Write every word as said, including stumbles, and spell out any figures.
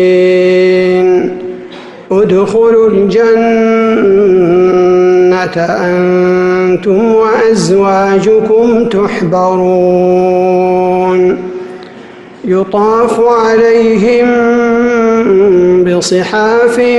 ادخلوا الجنة أنتم وأزواجكم تحبرون يطاف عليهم بصحاف